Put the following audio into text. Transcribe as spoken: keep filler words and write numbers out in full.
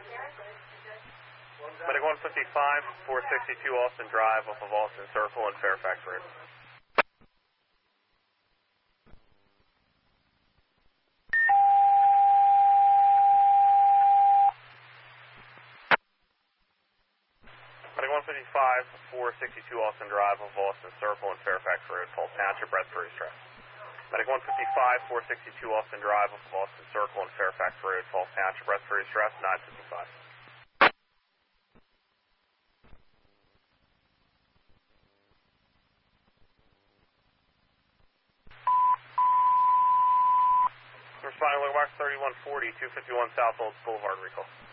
Medic one fifty-five, four sixty-two Austin Drive off of Austin Circle and Fairfax Road. Medic one fifty-five, four sixty-two Austin Drive off of Austin Circle and Fairfax Road, Falls Township, respiratory stress. Medic one fifty-five, four sixty-two Austin Drive off of Austin Circle and Fairfax Road, Falls Township, respiratory stress, nine fifty-five. Responding, Logan Box thirty-one forty, two fifty-one South Olds Boulevard, recall.